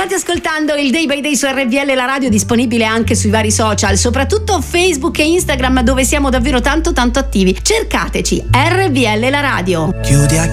State ascoltando il Day by Day su RVL, la radio, disponibile anche sui vari social, soprattutto Facebook e Instagram, dove siamo davvero tanto attivi. Cercateci, RVL la radio. Chiudi